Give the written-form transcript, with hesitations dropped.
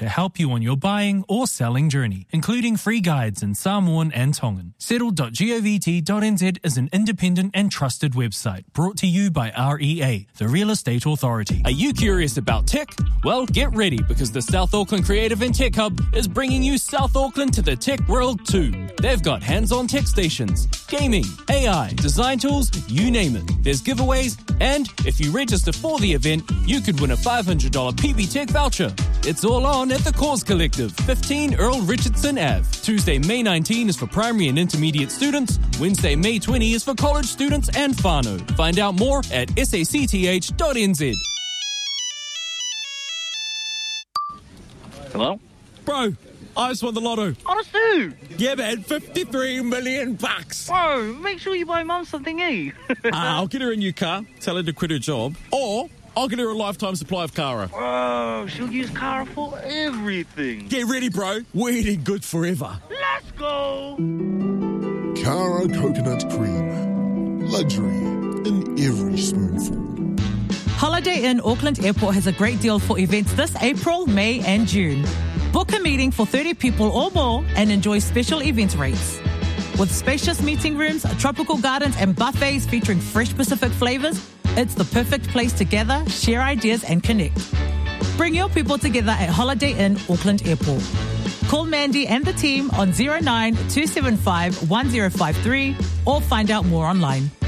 to help you on your buying or selling journey, including free guides in Samoan and Tongan. Settle.govt.nz is an independent and trusted website brought to you by REA, the Real Estate Authority. Are you curious about tech? Well, get ready because the South Auckland Creative and Tech Hub is bringing you South Auckland to the tech world too. They've got hands-on tech stations, gaming, AI, design tools, you name it. There's giveaways, and if you register for the event, you could win a $500 PB Tech voucher. It's all on at the Cause Collective, 15 Earl Richardson Ave. Tuesday, May 19 is for primary and intermediate students. Wednesday, May 20 is for college students and whānau. Find out more at sacth.nz. Hello? Bro, I just won the lotto. Honestly? Yeah, man, 53 million bucks. Bro, make sure you buy Mum something, eh? I'll get her a new car, tell her to quit her job, or I'll get her a lifetime supply of Kara. Bro, she'll use Kara for everything. Get ready, bro. We're eating good forever. Let's go! Kara coconut cream. Luxury in every spoonful. Holiday Inn Auckland Airport has a great deal for events this April, May and June. Book a meeting for 30 people or more and enjoy special event rates. With spacious meeting rooms, tropical gardens and buffets featuring fresh Pacific flavours, it's the perfect place to gather, share ideas and connect. Bring your people together at Holiday Inn Auckland Airport. Call Mandy and the team on 09 275 1053 or find out more online.